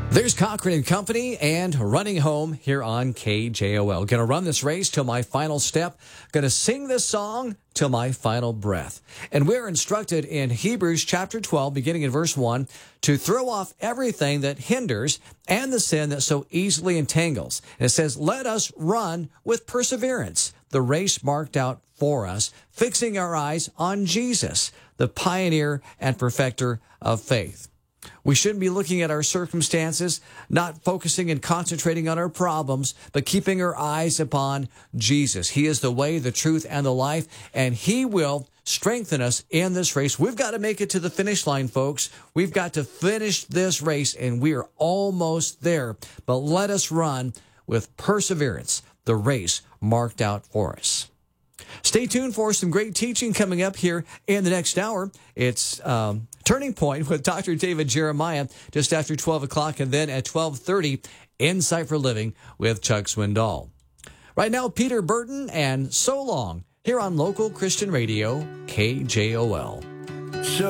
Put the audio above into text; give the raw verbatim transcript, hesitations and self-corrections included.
There's Cochran and Company and Running Home here on K J O L. Going to run this race till my final step. Going to sing this song till my final breath. And we're instructed in Hebrews chapter twelve, beginning in verse one, to throw off everything that hinders and the sin that so easily entangles. And it says, let us run with perseverance the race marked out for us, fixing our eyes on Jesus, the pioneer and perfecter of faith. We shouldn't be looking at our circumstances, not focusing and concentrating on our problems, but keeping our eyes upon Jesus. He is the way, the truth, and the life, and He will strengthen us in this race. We've got to make it to the finish line, folks. We've got to finish this race, and we are almost there. But let us run with perseverance the race marked out for us. Stay tuned for some great teaching coming up here in the next hour. It's um, Turning Point with Doctor David Jeremiah just after twelve o'clock, and then at twelve thirty, Insight for Living with Chuck Swindoll. Right now, Peter Burton and So Long here on Local Christian Radio, K J O L.